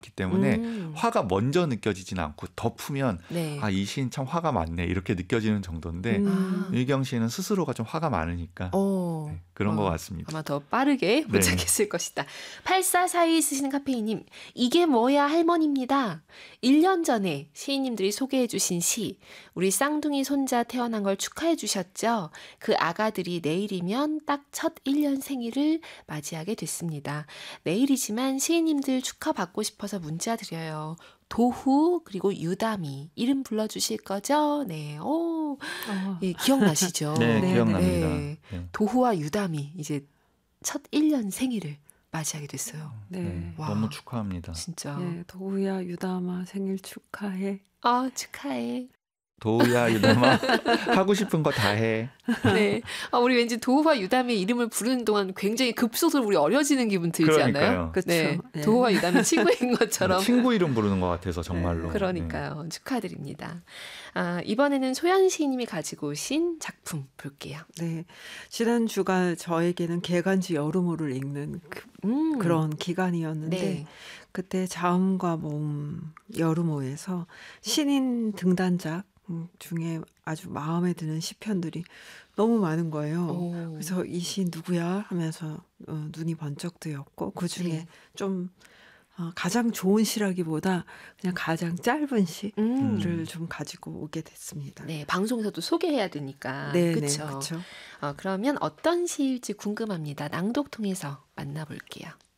때문에 화가 먼저 느껴지진 않고 덮으면 네. 아, 이 시인 참 화가 많네 이렇게 느껴지는 정도인데 유희경 시인은 스스로가 좀 화가 많으니까 네, 그런 것 같습니다. 아마 더 빠르게 도착했을 것이다. 8442 쓰시는 카페이님, 이게 뭐야 할머니입니다. 1년 전에 시인님들이 소개해 주신 시, 우리 쌍둥이 손자 태어난 걸 축하해 주셨죠. 그 아가들이 내일이면 딱 첫 1년 생일을 맞이하게 됐습니다. 내일이지만 시인님들 축하받고 싶어서 문자 드려요. 도후 그리고 유담이 이름 불러주실 거죠? 네, 예, 기억나시죠? 네, 기억납니다. 네. 네. 도후와 유담이 이제 첫 1년 생일을 맞이하게 됐어요. 네. 와, 너무 축하합니다. 진짜. 예, 도우야 유담아 생일 축하해. 축하해. 도우야 유담아 하고 싶은 거 다 해. 네. 우리 왠지 도우와 유담의 이름을 부르는 동안 굉장히 급속도로 우리 어려지는 기분 들지 그러니까요. 않아요? 그렇죠. 네. 네. 도우와 유담이 친구인 것처럼. 친구 이름 부르는 것 같아서 정말로. 그러니까요. 축하드립니다. 이번에는 소연 시인님이 가지고 오신 작품 볼게요. 네, 지난 주가 저에게는 개간지 여름호를 읽는 그런 기간이었는데 네. 그때 자음과 모음 여름호에서 신인 등단작 중에 아주 마음에 드는 시편들이 너무 많은 거예요. 그래서 이 시인 누구야 하면서 눈이 번쩍 뜨였고 그 중에 네. 좀 가장 좋은 시라기보다 그냥 가장 짧은 시를 좀 가지고 오게 됐습니다. 네, 방송에서도 소개해야 되니까. 네, 그렇죠. 네, 그렇죠. 그러면 어떤 시일지 궁금합니다. 낭독 통해서 만나볼게요.